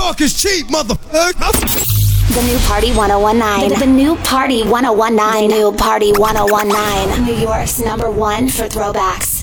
York is cheap, motherfucker. The new Party 1019. The new Party 1019. The new Party 1019. New York's #1 for throwbacks.